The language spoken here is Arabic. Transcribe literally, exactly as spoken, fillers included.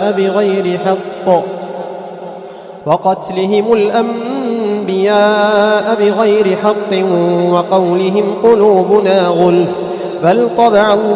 بغير حق وقتلهم الأنبياء بغير حق وقولهم قلوبنا غلف بل طبع